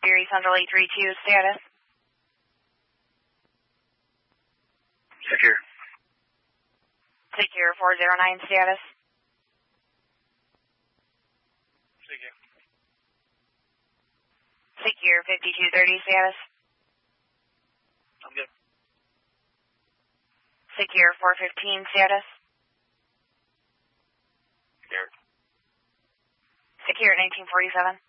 Erie Central 832, status. Secure. Secure 409, status. Secure. Secure 5230, status. I'm good. Secure 415, status. Secure. Secure 1947.